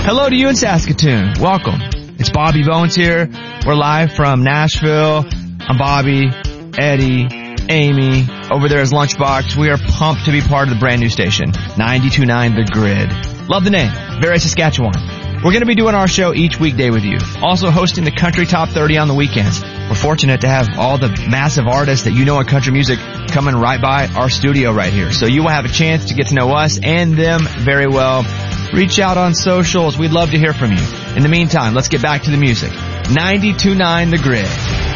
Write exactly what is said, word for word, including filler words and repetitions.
Hello to you in Saskatoon. Welcome. It's Bobby Bones here. We're live from Nashville. I'm Bobby, Eddie, Amy. Over there is Lunchbox. We are pumped to be part of the brand new station, ninety-two point nine The Grid. Love the name. Very Saskatchewan. We're going to be doing our show each weekday with you. Also hosting the Country Top thirty on the weekends. We're fortunate to have all the massive artists that you know in country music coming right by our studio right here. So you will have a chance to get to know us and them very well. Reach out on socials. We'd love to hear from you. In the meantime, let's get back to the music. ninety-two point nine The Grid.